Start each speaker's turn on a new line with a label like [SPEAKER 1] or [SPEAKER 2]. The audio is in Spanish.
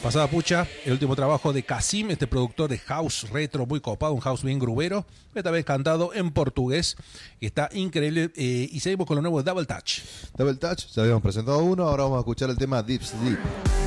[SPEAKER 1] Pasada pucha, el último trabajo de Casim, este productor de house retro muy copado, un house bien grubero, esta vez cantado en portugués, y está increíble. Y seguimos con lo nuevo de Double Touch.
[SPEAKER 2] Double Touch, ya habíamos presentado uno, ahora vamos a escuchar el tema Deep Sleep.